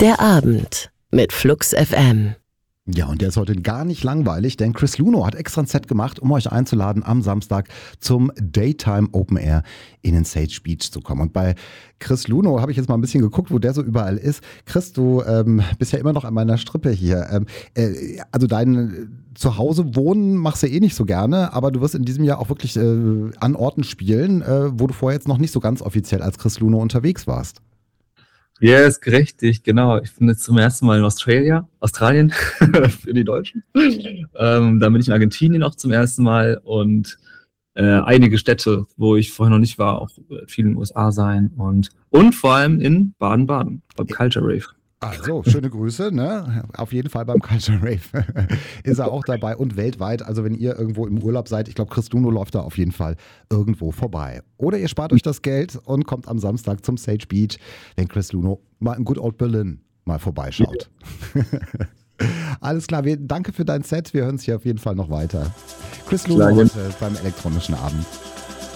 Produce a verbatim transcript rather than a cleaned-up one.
Der Abend mit Flux F M. Ja, und der ist heute gar nicht langweilig, denn Chris Luno hat extra ein Set gemacht, um euch einzuladen, am Samstag zum Daytime Open Air in den Sage Beach zu kommen. Und bei Chris Luno habe ich jetzt mal ein bisschen geguckt, wo der so überall ist. Chris, du ähm, bist ja immer noch an meiner Strippe hier. Ähm, äh, also dein Zuhause wohnen machst du eh nicht so gerne, aber du wirst in diesem Jahr auch wirklich äh, an Orten spielen, äh, wo du vorher jetzt noch nicht so ganz offiziell als Chris Luno unterwegs warst. Ja, yes, richtig, genau. Ich bin jetzt zum ersten Mal in Australia, Australien für die Deutschen. Ähm, dann bin ich in Argentinien auch zum ersten Mal und äh, einige Städte, wo ich vorher noch nicht war, auch viel in den U S A sein und, und vor allem in Baden-Baden beim Culture Rave. Also, schöne Grüße, ne? Auf jeden Fall beim Culture Rave ist er auch dabei und weltweit. Also, wenn ihr irgendwo im Urlaub seid, ich glaube, Chris Luno läuft da auf jeden Fall irgendwo vorbei. Oder ihr spart euch das Geld und kommt am Samstag zum Sage Beach, wenn Chris Luno mal in Good Old Berlin mal vorbeischaut. Ja. Alles klar, wir, danke für dein Set. Wir hören es hier auf jeden Fall noch weiter. Chris Luno heute beim elektronischen Abend.